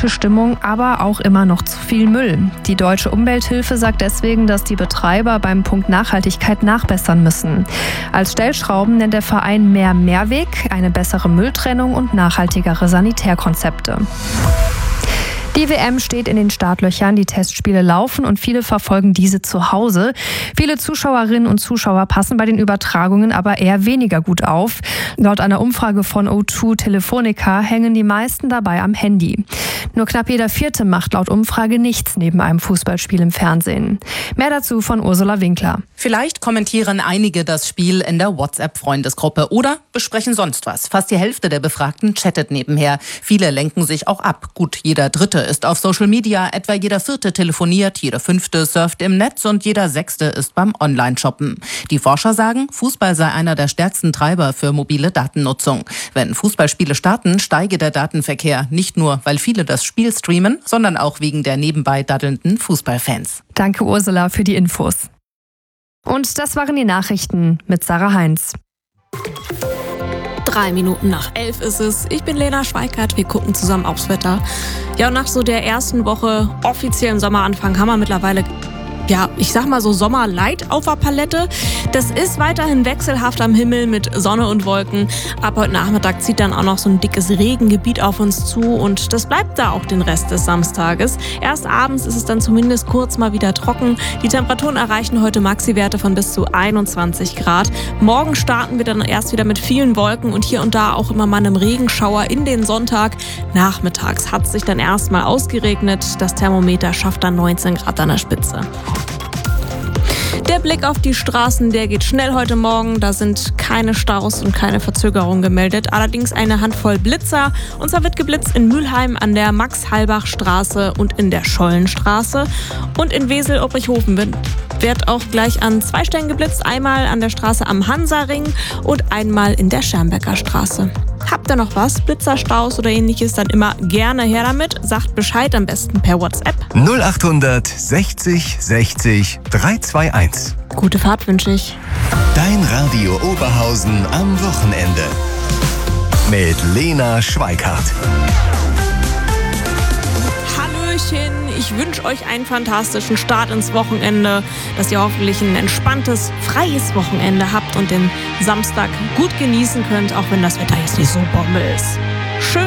gute Stimmung, aber auch immer noch zu viel Müll. Die Deutsche Umwelthilfe sagt deswegen, dass die Betreiber beim Punkt Nachhaltigkeit nachbessern müssen. Als Stellschrauben nennt der Verein mehr Mehrweg, eine bessere Mülltrennung und nachhaltigere Sanitärkonzepte. Die WM steht in den Startlöchern, die Testspiele laufen und viele verfolgen diese zu Hause. Viele Zuschauerinnen und Zuschauer passen bei den Übertragungen aber eher weniger gut auf. Laut einer Umfrage von O2 Telefonica hängen die meisten dabei am Handy. Nur knapp jeder Vierte macht laut Umfrage nichts neben einem Fußballspiel im Fernsehen. Mehr dazu von Ursula Winkler. Vielleicht kommentieren einige das Spiel in der WhatsApp-Freundesgruppe oder besprechen sonst was. Fast die Hälfte der Befragten chattet nebenher. Viele lenken sich auch ab. Gut, jeder Dritte ist auf Social Media, etwa jeder Vierte telefoniert, jeder Fünfte surft im Netz und jeder Sechste ist beim Online-Shoppen. Die Forscher sagen, Fußball sei einer der stärksten Treiber für mobile Datennutzung. Wenn Fußballspiele starten, steige der Datenverkehr. Nicht nur, weil viele das Spiel streamen, sondern auch wegen der nebenbei daddelnden Fußballfans. Danke Ursula für die Infos. Und das waren die Nachrichten mit Sarah Heinz. 11:03 ist es. Ich bin Lena Schweikart. Wir gucken zusammen aufs Wetter. Ja, und nach so der ersten Woche offiziellen Sommeranfang haben wir mittlerweile, ja, ich sag mal so Sommerlight auf der Palette. Das ist weiterhin wechselhaft am Himmel mit Sonne und Wolken. Ab heute Nachmittag zieht dann auch noch so ein dickes Regengebiet auf uns zu und das bleibt da auch den Rest des Samstages. Erst abends ist es dann zumindest kurz mal wieder trocken. Die Temperaturen erreichen heute Maxi-Werte von bis zu 21 Grad. Morgen starten wir dann erst wieder mit vielen Wolken und hier und da auch immer mal einem Regenschauer in den Sonntag. Nachmittags hat es sich dann erstmal ausgeregnet. Das Thermometer schafft dann 19 Grad an der Spitze. Der Blick auf die Straßen, der geht schnell heute Morgen. Da sind keine Staus und keine Verzögerungen gemeldet. Allerdings eine Handvoll Blitzer. Und zwar wird geblitzt in Mülheim an der Max-Halbach-Straße und in der Schollenstraße. Und in Wesel-Obrichhofen wird auch gleich an 2 Stellen geblitzt. Einmal an der Straße am Hansaring und einmal in der Schermbecker Straße. Habt ihr noch was? Blitzerstaus oder ähnliches? Dann immer gerne her damit. Sagt Bescheid, am besten per WhatsApp. 0800 60 60 321. Gute Fahrt wünsche ich. Dein Radio Oberhausen am Wochenende. Mit Lena Schweikart. Hallöchen, ich wünsche euch einen fantastischen Start ins Wochenende, dass ihr hoffentlich ein entspanntes, freies Wochenende habt und den Samstag gut genießen könnt, auch wenn das Wetter jetzt nicht so Bombe ist. Schön